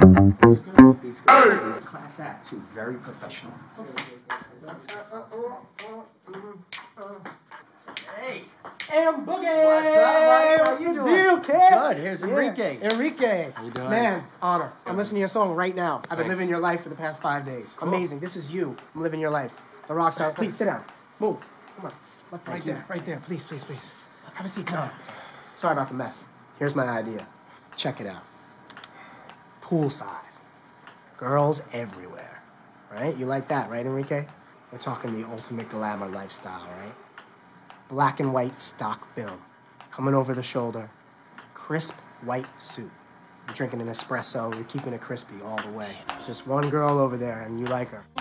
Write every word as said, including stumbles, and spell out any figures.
He's good. He's a class act too. Very professional. Hey. And Boogie! What's up, What's How you the doing? deal, kid? Good. Here's Enrique. Yeah. Enrique. How you doing? Man, honor. I'm listening to your song right now. I've been Thanks. living your life for the past five days. Cool. Amazing. This is you. I'm living your life. The rock star. Please sit down. Move. Come on. Right Thank there. you. Right there. Please, please, please. Have a seat. Come on. Sorry about the mess. Here's my idea. Check it out. Poolside. Girls everywhere. Right? You like that, right, Enrique? We're talking the ultimate glamour lifestyle, right? Black and white stock film. Coming over the shoulder. Crisp white suit. You're drinking an espresso. You're keeping it crispy all the way. There's just one girl over there, and you like her.